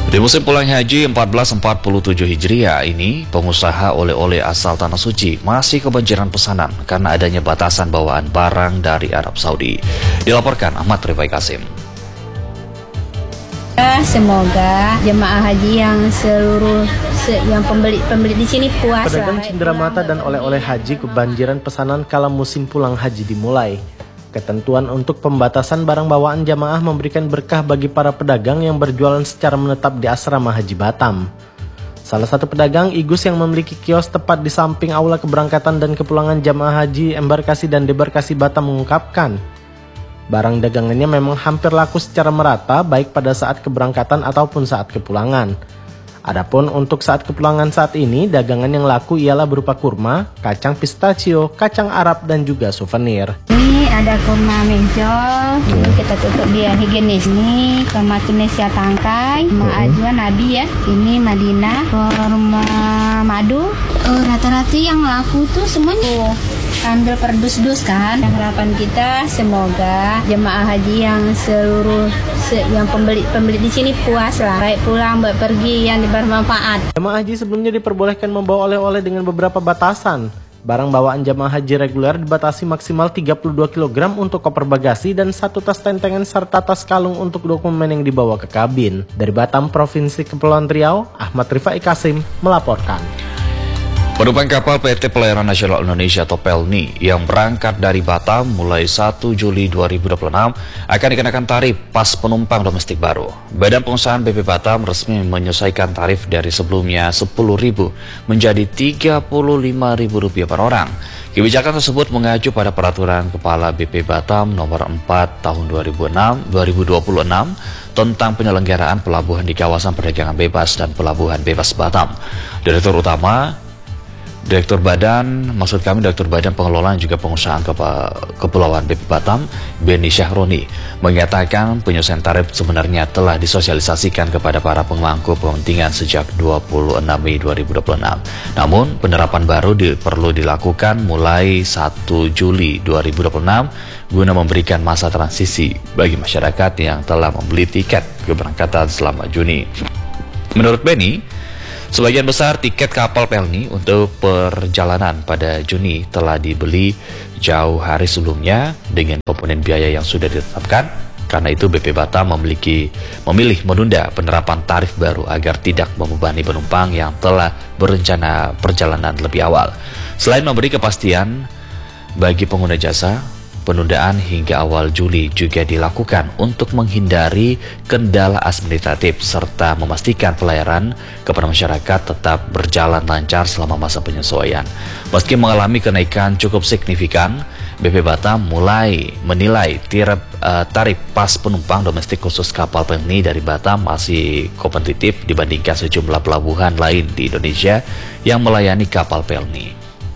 Di musim pulang haji 1447 Hijriah ini, pengusaha oleh-oleh asal Tanah Suci masih kebanjiran pesanan karena adanya batasan bawaan barang dari Arab Saudi. Dilaporkan Ahmad Rifai Kasim. Semoga jemaah haji yang pembeli di sini puas. Pedagang cenderamata dan oleh-oleh haji kebanjiran pesanan kala musim pulang haji dimulai. Ketentuan untuk pembatasan barang bawaan jamaah memberikan berkah bagi para pedagang yang berjualan secara menetap di asrama Haji Batam. Salah satu pedagang, Igus, yang memiliki kios tepat di samping aula keberangkatan dan kepulangan jamaah haji embarkasi dan debarkasi Batam mengungkapkan, barang dagangannya memang hampir laku secara merata baik pada saat keberangkatan ataupun saat kepulangan. Adapun untuk saat kepulangan saat ini, dagangan yang laku ialah berupa kurma, kacang pistachio, kacang Arab, dan juga souvenir. Ini ada kurma menjol, ini kita tutup dia higienis. Ini kurma Tunisia tangkai, kurma ajwa Nabi ya. Ini Madinah, kurma madu. Rata-rata yang laku tuh semuanya ambil per dus-dus kan. Harapan kita semoga jemaah haji yang pembeli di sini puas lah, baik pulang baik pergi yang bermanfaat. Jemaah haji sebelumnya diperbolehkan membawa oleh-oleh dengan beberapa batasan. Barang bawaan jemaah haji reguler dibatasi maksimal 32 kg untuk koper bagasi dan 1 tas tentengan serta tas kalung untuk dokumen yang dibawa ke kabin. Dari Batam, Provinsi Kepulauan Riau, Ahmad Rifai Kasim melaporkan. Penumpang kapal PT Pelayaran Nasional Indonesia atau PELNI yang berangkat dari Batam mulai 1 Juli 2026 akan dikenakan tarif pas penumpang domestik baru. Badan Pengusahaan BP Batam resmi menyesuaikan tarif dari sebelumnya Rp10.000 menjadi Rp35.000 per orang. Kebijakan tersebut mengacu pada Peraturan Kepala BP Batam Nomor 4 Tahun 2026 tentang penyelenggaraan pelabuhan di kawasan perdagangan bebas dan pelabuhan bebas Batam. Direktur Badan Pengelolaan juga Pengusahaan Kepulauan BP Batam, Beni Syahroni, mengatakan penyesuaian tarif sebenarnya telah disosialisasikan kepada para pemangku kepentingan sejak 26 Mei 2026. Namun, penerapan baru perlu dilakukan mulai 1 Juli 2026 guna memberikan masa transisi bagi masyarakat yang telah membeli tiket keberangkatan selama Juni. Menurut Beni, sebagian besar tiket kapal PELNI untuk perjalanan pada Juni telah dibeli jauh hari sebelumnya dengan komponen biaya yang sudah ditetapkan. Karena itu BP Batam memilih menunda penerapan tarif baru agar tidak membebani penumpang yang telah berencana perjalanan lebih awal. Selain memberi kepastian bagi pengguna jasa, penundaan hingga awal Juli juga dilakukan untuk menghindari kendala administratif serta memastikan pelayaran kepada masyarakat tetap berjalan lancar selama masa penyesuaian. Meski mengalami kenaikan cukup signifikan, BP Batam mulai menilai tarif pas penumpang domestik khusus kapal PELNI dari Batam masih kompetitif dibandingkan sejumlah pelabuhan lain di Indonesia yang melayani kapal PELNI.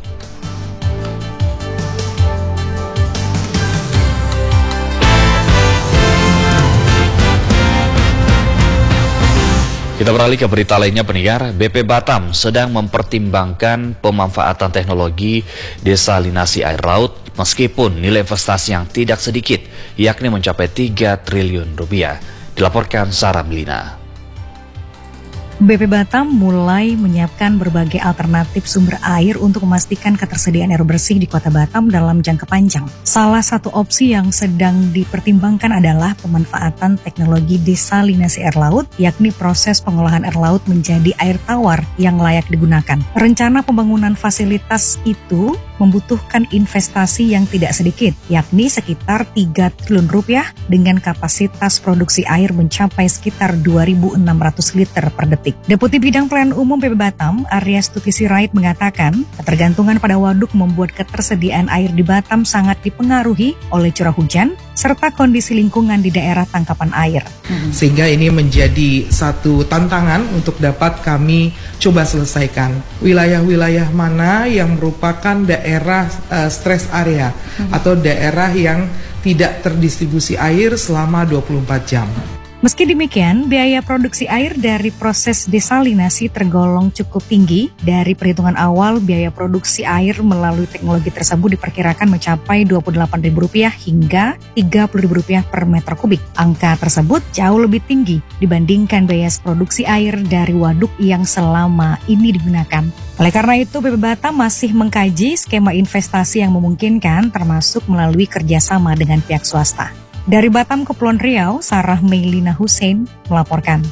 Kita beralih ke berita lainnya, pendengar. BP Batam sedang mempertimbangkan pemanfaatan teknologi desalinasi air laut meskipun nilai investasi yang tidak sedikit, yakni mencapai 3 triliun rupiah. Dilaporkan Sarah Melina. BP Batam mulai menyiapkan berbagai alternatif sumber air untuk memastikan ketersediaan air bersih di Kota Batam dalam jangka panjang. Salah satu opsi yang sedang dipertimbangkan adalah pemanfaatan teknologi desalinasi air laut, yakni proses pengolahan air laut menjadi air tawar yang layak digunakan. Rencana pembangunan fasilitas itu membutuhkan investasi yang tidak sedikit, yakni sekitar 3 triliun rupiah dengan kapasitas produksi air mencapai sekitar 2.600 liter per detik. Deputi Bidang Pelayanan Umum BP Batam, Arya Stuti Sirait, mengatakan ketergantungan pada waduk membuat ketersediaan air di Batam sangat dipengaruhi oleh curah hujan serta kondisi lingkungan di daerah tangkapan air. Sehingga ini menjadi satu tantangan untuk dapat kami coba selesaikan. Wilayah-wilayah mana yang merupakan daerah stress area atau daerah yang tidak terdistribusi air selama 24 jam. Meski demikian, biaya produksi air dari proses desalinasi tergolong cukup tinggi. Dari perhitungan awal, biaya produksi air melalui teknologi tersebut diperkirakan mencapai Rp28.000 hingga Rp30.000 per meter kubik. Angka tersebut jauh lebih tinggi dibandingkan biaya produksi air dari waduk yang selama ini digunakan. Oleh karena itu, BP Batam masih mengkaji skema investasi yang memungkinkan, termasuk melalui kerjasama dengan pihak swasta. Dari Batam, Kepulauan Riau, Sarah Meilina Hussein melaporkan.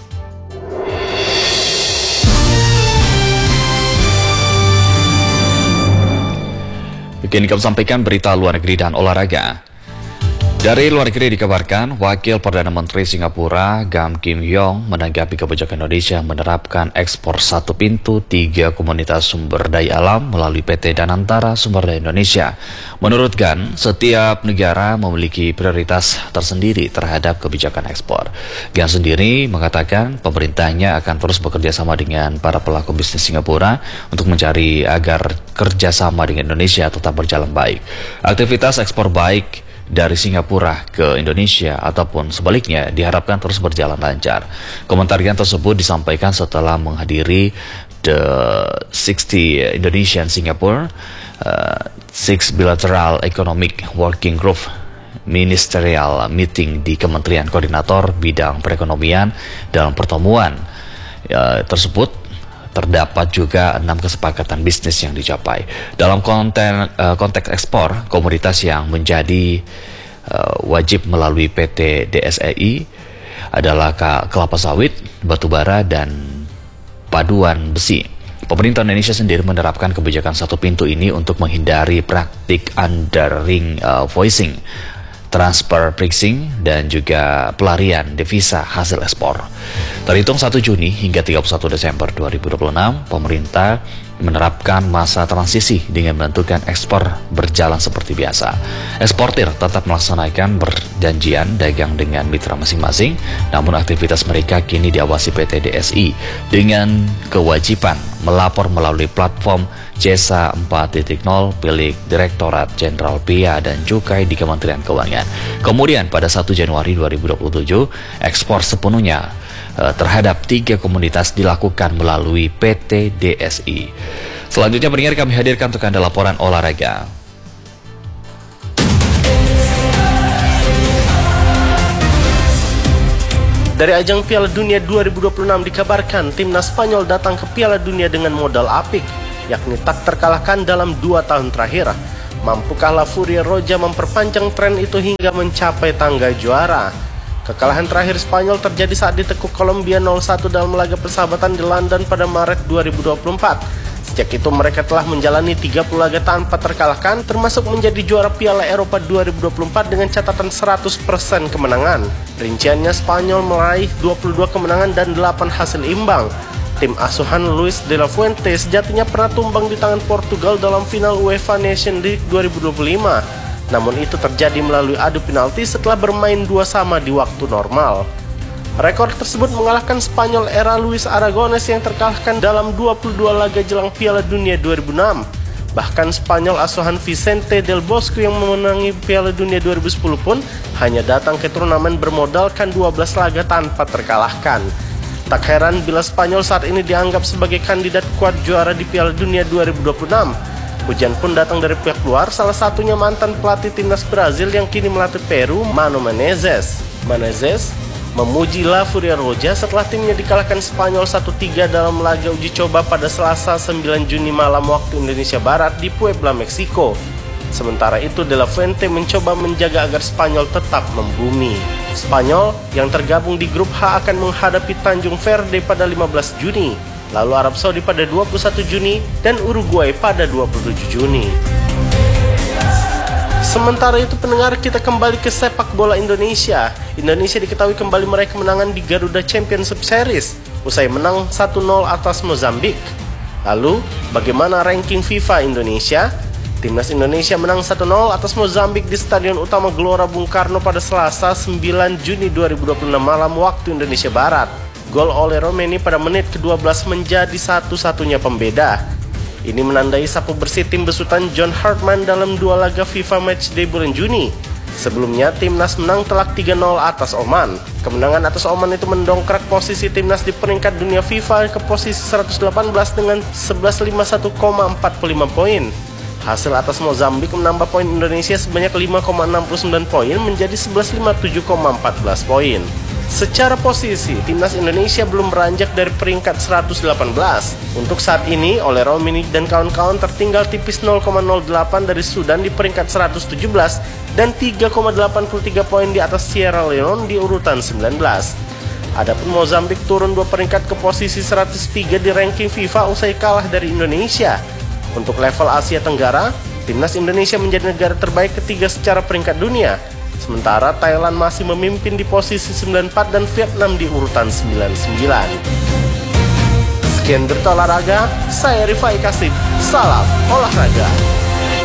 Begini kami sampaikan berita luar negeri dan olahraga. Dari luar negeri dikabarkan, Wakil Perdana Menteri Singapura Gam Kim Yong menanggapi kebijakan Indonesia menerapkan ekspor satu pintu 3 komunitas sumber daya alam melalui PT Danantara Sumber Daya Indonesia. Menurut Gam, setiap negara memiliki prioritas tersendiri terhadap kebijakan ekspor. Gam sendiri mengatakan pemerintahnya akan terus bekerja sama dengan para pelaku bisnis Singapura untuk mencari agar kerjasama dengan Indonesia tetap berjalan baik. Aktivitas ekspor baik dari Singapura ke Indonesia ataupun sebaliknya diharapkan terus berjalan lancar. Komentar tersebut disampaikan setelah menghadiri the 60 Indonesian Singapore Six Bilateral Economic Working Group Ministerial Meeting di Kementerian Koordinator Bidang Perekonomian. Dalam pertemuan tersebut terdapat juga 6 kesepakatan bisnis yang dicapai. Dalam konteks ekspor, komoditas yang menjadi wajib melalui PT DSEI adalah kelapa sawit, batubara, dan paduan besi. Pemerintah Indonesia sendiri menerapkan kebijakan satu pintu ini untuk menghindari praktik underring voicing, transfer pricing, dan juga pelarian devisa hasil ekspor. Terhitung 1 Juni hingga 31 Desember 2026, pemerintah menerapkan masa transisi dengan menentukan ekspor berjalan seperti biasa. Eksportir tetap melaksanakan perjanjian dagang dengan mitra masing-masing, namun aktivitas mereka kini diawasi PT DSI dengan kewajiban melapor melalui platform Jasa 4.0 milik Direktorat Jenderal Bea dan Cukai di Kementerian Keuangan. Kemudian pada 1 Januari 2027, ekspor sepenuhnya terhadap 3 komunitas dilakukan melalui PT DSI. Selanjutnya pendengar, kami hadirkan untuk Anda laporan olahraga. Dari ajang Piala Dunia 2026 dikabarkan timnas Spanyol datang ke Piala Dunia dengan modal apik, yakni tak terkalahkan dalam 2 tahun terakhir. Mampukah La Furia Roja memperpanjang tren itu hingga mencapai tangga juara? Kekalahan terakhir Spanyol terjadi saat ditekuk Kolombia 0-1 dalam laga persahabatan di London pada Maret 2024. Sejak itu mereka telah menjalani 30 laga tanpa terkalahkan, termasuk menjadi juara Piala Eropa 2024 dengan catatan 100% kemenangan. Rinciannya, Spanyol meraih 22 kemenangan dan 8 hasil imbang. Tim asuhan Luis de la Fuente sejatinya pernah tumbang di tangan Portugal dalam final UEFA Nations League 2025. Namun itu terjadi melalui adu penalti setelah bermain 2-2 di waktu normal. Rekor tersebut mengalahkan Spanyol era Luis Aragonés yang terkalahkan dalam 22 laga jelang Piala Dunia 2006. Bahkan Spanyol asuhan Vicente del Bosque yang memenangi Piala Dunia 2010 pun hanya datang ke turnamen bermodalkan 12 laga tanpa terkalahkan. Tak heran bila Spanyol saat ini dianggap sebagai kandidat kuat juara di Piala Dunia 2026. Hujan pun datang dari pihak luar, salah satunya mantan pelatih timnas Brazil yang kini melatih Peru, Mano Menezes. Menezes memuji La Furia Roja setelah timnya dikalahkan Spanyol 1-3 dalam laga uji coba pada Selasa 9 Juni malam waktu Indonesia Barat di Puebla, Meksiko. Sementara itu, De La Fuente mencoba menjaga agar Spanyol tetap membumi. Spanyol yang tergabung di grup H akan menghadapi Tanjung Verde pada 15 Juni. Lalu Arab Saudi pada 21 Juni dan Uruguay pada 27 Juni. Sementara itu pendengar, kita kembali ke sepak bola Indonesia. Indonesia diketahui kembali meraih kemenangan di Garuda Championship Series usai menang 1-0 atas Mozambik. Lalu, bagaimana ranking FIFA Indonesia? Timnas Indonesia menang 1-0 atas Mozambik di Stadion Utama Gelora Bung Karno pada Selasa 9 Juni 2026 malam waktu Indonesia Barat. Gol oleh Romeni pada menit ke-12 menjadi satu-satunya pembeda. Ini menandai sapu bersih tim besutan John Hartman dalam 2 laga FIFA Matchday bulan Juni. Sebelumnya, timnas menang telak 3-0 atas Oman. Kemenangan atas Oman itu mendongkrak posisi timnas di peringkat dunia FIFA ke posisi 118 dengan 1151,45 poin. Hasil atas Mozambik menambah poin Indonesia sebanyak 5,69 poin menjadi 1157,14 poin. Secara posisi, timnas Indonesia belum beranjak dari peringkat 118. Untuk saat ini, oleh Romini dan kawan-kawan tertinggal tipis 0,08 dari Sudan di peringkat 117 dan 3,83 poin di atas Sierra Leone di urutan 19. Adapun Mozambik turun 2 peringkat ke posisi 103 di ranking FIFA usai kalah dari Indonesia. Untuk level Asia Tenggara, timnas Indonesia menjadi negara terbaik ketiga secara peringkat dunia. Sementara Thailand masih memimpin di posisi 94 dan Vietnam di urutan 99. Sekian berita olahraga, saya Rifai Kasib, salam olahraga.